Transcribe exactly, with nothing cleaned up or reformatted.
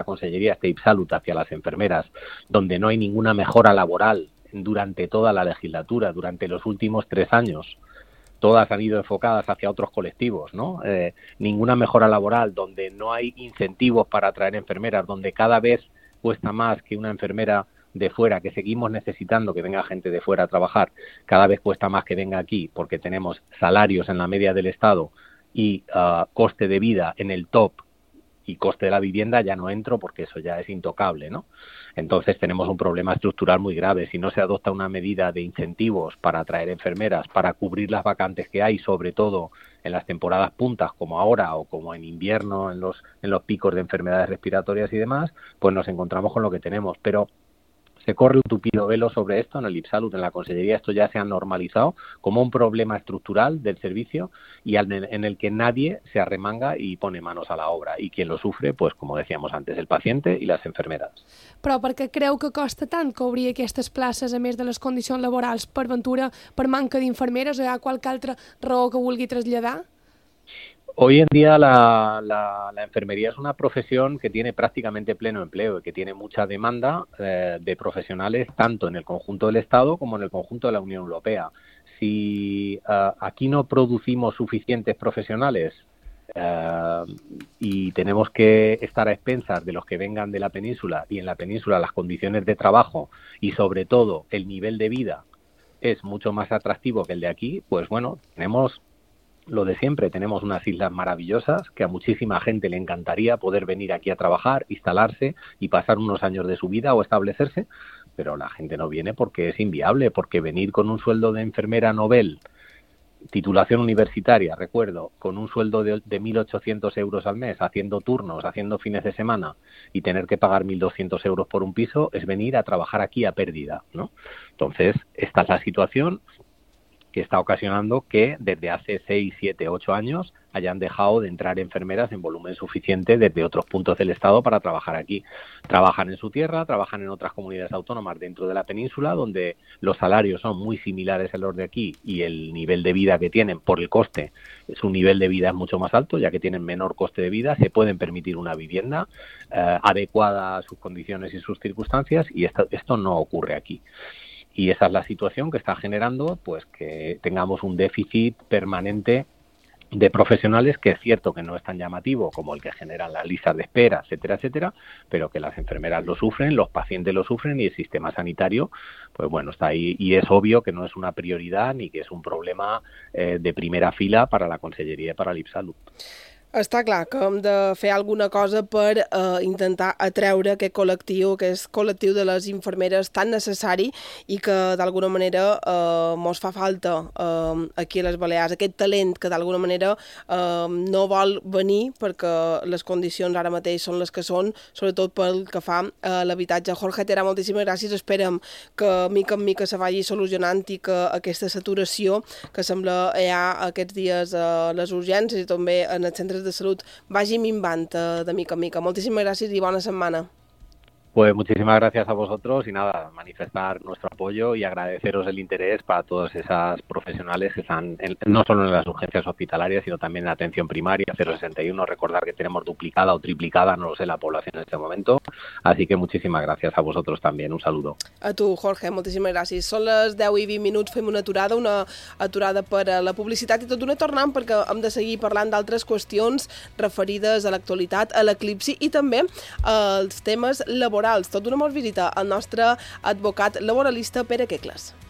Consellería, este IPSALUT hacia las enfermeras, donde no hay ninguna mejora laboral durante toda la legislatura, durante los últimos tres años. Todas han ido enfocadas hacia otros colectivos, ¿no? Eh, ninguna mejora laboral, donde no hay incentivos para atraer enfermeras, donde cada vez cuesta más que una enfermera de fuera, que seguimos necesitando que venga gente de fuera a trabajar, cada vez cuesta más que venga aquí porque tenemos salarios en la media del Estado y uh, coste de vida en el top, y coste de la vivienda ya no entro porque eso ya es intocable, ¿no? Entonces tenemos un problema estructural muy grave. Si no se adopta una medida de incentivos para atraer enfermeras, para cubrir las vacantes que hay, sobre todo en las temporadas puntas como ahora o como en invierno, en los, en los picos de enfermedades respiratorias y demás, pues nos encontramos con lo que tenemos. Pero se corre un tupido velo sobre esto en el IPSALUT, en la Consellería. Esto ya se ha normalizado como un problema estructural del servicio y en el que nadie se arremanga y pone manos a la obra. Y quien lo sufre, pues como decíamos antes, el paciente y las enfermeras. Però per què creu que costa tant cobrir aquestes places, a més de les condicions laborals, per ventura, per manca d'infermeres, o hi ha qualque altra raó que vulgui traslladar? Hoy en día la, la, la enfermería es una profesión que tiene prácticamente pleno empleo y que tiene mucha demanda eh, de profesionales tanto en el conjunto del Estado como en el conjunto de la Unión Europea. Si uh, aquí no producimos suficientes profesionales uh, y tenemos que estar a expensas de los que vengan de la península, y en la península las condiciones de trabajo y sobre todo el nivel de vida es mucho más atractivo que el de aquí, pues bueno, tenemos lo de siempre, tenemos unas islas maravillosas que a muchísima gente le encantaría poder venir aquí a trabajar, instalarse y pasar unos años de su vida o establecerse, pero la gente no viene porque es inviable, porque venir con un sueldo de enfermera Nobel, titulación universitaria, recuerdo, con un sueldo de, de mil ochocientos euros al mes, haciendo turnos, haciendo fines de semana y tener que pagar mil doscientos euros por un piso, es venir a trabajar aquí a pérdida, ¿no? Entonces, esta es la situación que está ocasionando que desde hace seis, siete, ocho años hayan dejado de entrar enfermeras en volumen suficiente desde otros puntos del Estado para trabajar aquí. Trabajan en su tierra, trabajan en otras comunidades autónomas dentro de la península, donde los salarios son muy similares a los de aquí y el nivel de vida que tienen por el coste, su nivel de vida es mucho más alto, ya que tienen menor coste de vida, se pueden permitir una vivienda eh, adecuada a sus condiciones y sus circunstancias, y esto, esto no ocurre aquí. Y esa es la situación que está generando pues que tengamos un déficit permanente de profesionales, que es cierto que no es tan llamativo como el que generan las listas de espera, etcétera, etcétera, pero que las enfermeras lo sufren, los pacientes lo sufren y el sistema sanitario, pues bueno, está ahí. Y es obvio que no es una prioridad ni que es un problema eh, de primera fila para la Conselleria i per a l'IPSALUT. Està clar que hem de fer alguna cosa per eh, intentar atreure aquest col·lectiu, aquest col·lectiu de les infermeres tan necessari i que d'alguna manera eh, mos fa falta eh, aquí a les Balears, aquest talent que d'alguna manera eh, no vol venir perquè les condicions ara mateix són les que són, sobretot pel que fa a l'habitatge. Jorge Tera, moltíssimes gràcies. Esperem que mica en mica se vagi solucionant i que aquesta saturació que sembla hi ha aquests dies a les urgències i també en els centres de salut vagi minvant de mica en mica. Moltíssimes gràcies i bona setmana. Pues muchísimas gracias a vosotros y nada, manifestar nuestro apoyo y agradeceros el interés para todas esas profesionales que están en, no solo en las urgencias hospitalarias, sino también en la atención primaria, cero sesenta y uno, recordar que tenemos duplicada o triplicada, no lo sé, la población en este momento, así que muchísimas gracias a vosotros también, un saludo. A tu, Jorge, moltíssimes gràcies. Són les deu i vint minuts, fem una aturada, una aturada per a la publicitat i tot una tornant perquè hem de seguir parlant d'altres qüestions referides a l'actualitat, a l'eclipsi i també als temes laborals. Tot d'una mos visita el nostre advocat laboralista Pere Quecles.